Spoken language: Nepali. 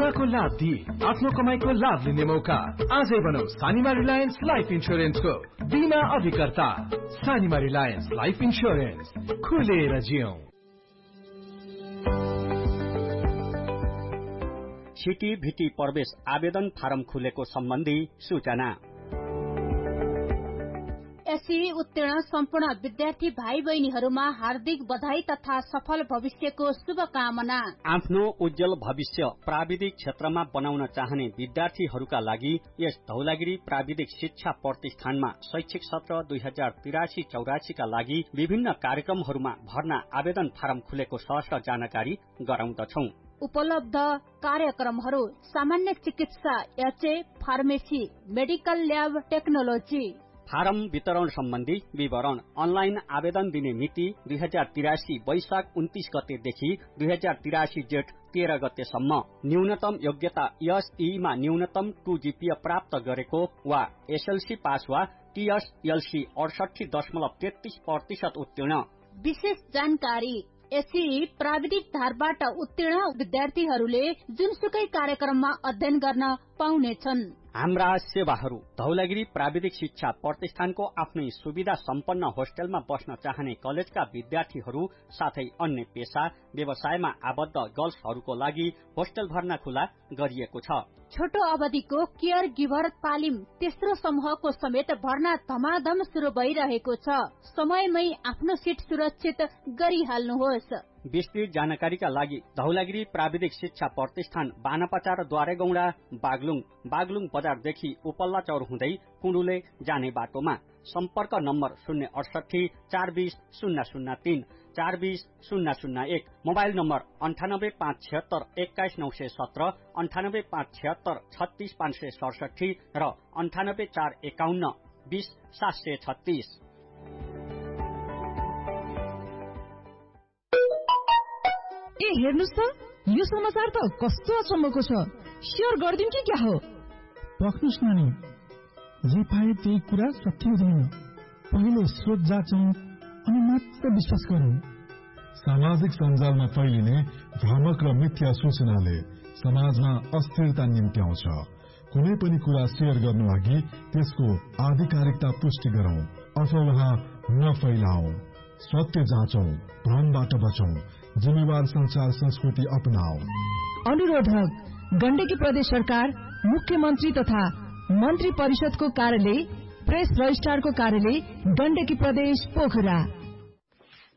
बिमाको लाभ दिई आफ्नो कमाईको लाभ लिने मौका। आजै बनाऊ सानिमा रिलायन्स लाइफ इन्स्योरेन्सको बिमा अभिकर्ता। सानिमा रिलायन्स लाइफ इन्स्योरेन्स, खुलेर जियौं। सिटी भिटी प्रवेश आवेदन फारम खुलेको सम्बन्धी सूचना। एसई उत्तीर्ण सम्पूर्ण विद्यार्थी भाइ बहिनीहरूमा हार्दिक बधाई तथा सफल भविष्यको शुभकामना। आफ्नो उज्जवल भविष्य प्राविधिक क्षेत्रमा बनाउन चाहने विद्यार्थीहरूका लागि यस धौलागिरी प्राविधिक शिक्षा प्रतिष्ठानमा शैक्षिक सत्र 2083-84 का लागि विभिन्न कार्यक्रमहरूमा भर्ना आवेदन फारम खुलेको सहर्ष जानकारी गराउँदछौं। उपलब्ध कार्यक्रमहरू सामान्य चिकित्सा, HA, pharmacy, medical lab technology. Form वितरण सम्बन्धी विवरण। अनलाइन आवेदन दिने मिति 2083 वैशाख 29 गतेदेखि 2083 जेठ 13 गतेसम्म। न्यूनतम योग्यता एसई मा न्यूनतम 2 जीपीए प्राप्त गरेको वा एसएलसी पास वा टीएसएलसी 68.33% उत्तीर्ण। विशेष जानकारी। एसई प्राविधिक धारबाट उत्तीर्ण विद्यार्थीहरूले जुनसुकै कार्यक्रममा अध्ययन गर्न पाउनेछन्। हाम्रा सेवाहरू। धौलागिरी प्राविधिक शिक्षा प्रतिष्ठानको आफ्नै सुविधा सम्पन्न होस्टेलमा बस्न चाहने कलेजका विद्यार्थीहरू साथै अन्य पेशा व्यवसायमा आबद्ध गर्ल्सहरूको लागि होस्टेल भर्ना खुला गरिएको छ। छोटो अवधिको केयर गिभर तालिम तेस्रो समूहको समेत भर्ना धमाधम शुरू भइरहेको छ। समयमै आफ्नो सिट सुरक्षित गरिहाल्नुहोस्। विस्तृत जानकारीका लागि धौलागिरी प्राविधिक शिक्षा प्रतिष्ठान बानापचार द्वारेगौडा बागलुङ बजारदेखि उपल्ला चौर हुँदै कुण्डुले जाने बाटोमा। सम्पर्क नम्बर 068 420 003 420 001। मोबाइल नम्बर 98576 21917 98576 36567 र 98451 20736। ए हेर्नुस् त, यो समाचार त कस्तो अचम्मको छ। शेयर गर्दिन कि क्या हो? पक्नुस् नानी, जे पाए त्यही कुरा सत्य हुँदैन। पहिले स्रोत जाँचौं अनि मात्र विश्वास गरौं। सामाजिक सञ्जालमा फैलिने भ्रामक र मिथ्या सूचनाले समाजमा अस्थिरता निम्त्याउँछ। कुनै पनि कुरा शेयर गर्नु अघि त्यसको आधिकारिकता पुष्टि गरौं, अफवाह नफैलाऊ। सत्य जाँचौं, भ्रमबाट बचौं, जिम्मेवार संचार संस्कृति अपनाऊ। अनुरोधक गण्डकी प्रदेश सरकार, मुख्यमन्त्री तथा मन्त्री परिषदको कार्यालय, प्रेस रजिस्ट्रारको कार्यालय, गण्डकी प्रदेश पोखरा।